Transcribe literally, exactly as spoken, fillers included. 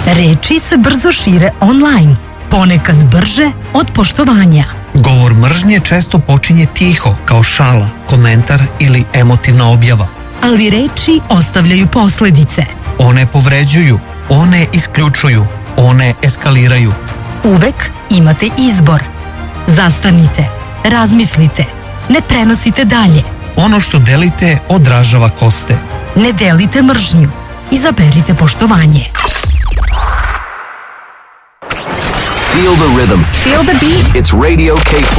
Reči se brzo šire online, ponekad brže od poštovanja. Govor mržnje često počinje tiho, kao šala, komentar ili emotivna objava. Ali reči ostavljaju posledice. One povređuju, one isključuju, one eskaliraju. Uvek imate izbor. Zastanite, razmislite, ne prenosite dalje. Ono što delite odražava ko ste. Ne delite mržnju, izaberite poštovanje. Feel the rhythm. Feel the beat. It's Radio K